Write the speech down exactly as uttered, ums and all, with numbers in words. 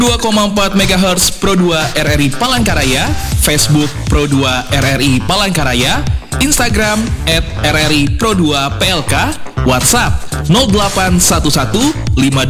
dua koma empat megahertz Pro dua R R I Palangkaraya, Facebook Pro dua R R I Palangkaraya, Instagram at R R I Pro dua P L K, WhatsApp nol delapan satu satu lima